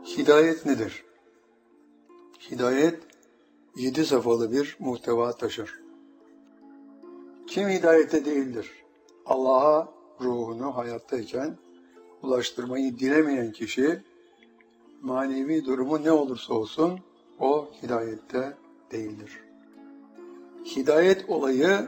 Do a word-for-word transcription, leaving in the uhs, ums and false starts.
Hidayet nedir? Hidayet, yedi safhalı bir muhteva taşır. Kim hidayette değildir? Allah'a ruhunu hayattayken ulaştırmayı dilemeyen kişi, manevi durumu ne olursa olsun, o hidayette değildir. Hidayet olayı,